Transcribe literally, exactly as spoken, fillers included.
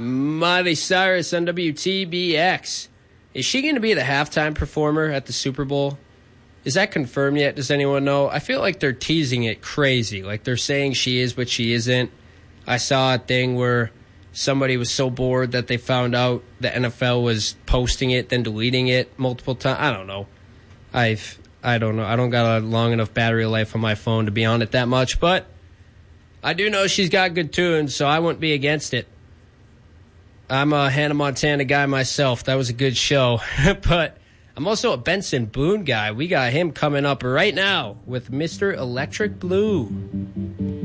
Miley Cyrus on W T B X. Is she going to be the halftime performer at the Super Bowl? Is that confirmed yet? Does anyone know? I feel like they're teasing it crazy. Like they're saying she is, but she isn't. I saw a thing where somebody was so bored that they found out the N F L was posting it, then deleting it multiple times. I don't know. I've, I don't know. I don't got a long enough battery life on my phone to be on it that much, but I do know she's got good tunes, so I wouldn't be against it. I'm a Hannah Montana guy myself. That was a good show. But I'm also a Benson Boone guy. We got him coming up right now with Mister Electric Blue.